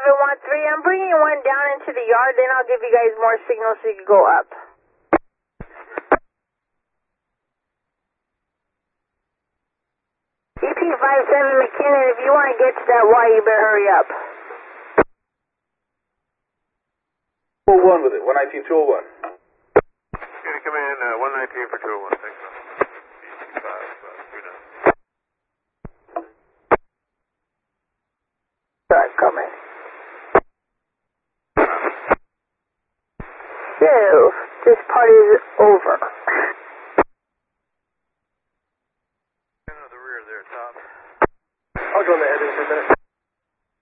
713, I'm bringing one down into the yard, then I'll give you guys more signal so you can go up. EP57 McKinnon, if you want to get to that Y, you better hurry up. 201 with it, 119, 201. Unit come in, 119 for 201, thanks. Alright, coming. So, this party is over.